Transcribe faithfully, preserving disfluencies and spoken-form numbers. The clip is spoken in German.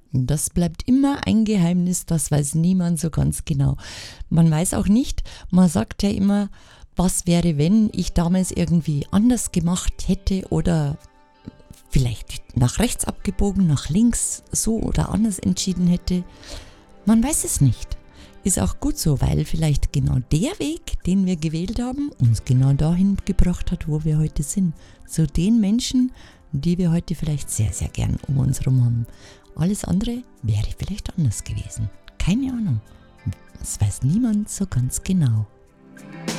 Das bleibt immer ein Geheimnis, das weiß niemand so ganz genau. Man weiß auch nicht, man sagt ja immer, was wäre, wenn ich damals irgendwie anders gemacht hätte oder vielleicht nach rechts abgebogen, nach links, so oder anders entschieden hätte. Man weiß es nicht. Ist auch gut so, weil vielleicht genau der Weg, den wir gewählt haben, uns genau dahin gebracht hat, wo wir heute sind. Zu den Menschen, die wir heute vielleicht sehr, sehr gern um uns herum haben. Alles andere wäre vielleicht anders gewesen. Keine Ahnung. Das weiß niemand so ganz genau.